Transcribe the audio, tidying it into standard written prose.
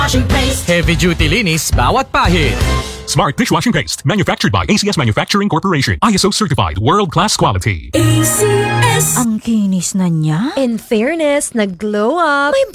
Washing paste. Heavy duty linis bawat pahid. Smart dishwashing paste, manufactured by ACS Manufacturing Corporation. ISO certified, world-class quality. ACS. Ang kinis na niya. In fairness, nag-glow up. May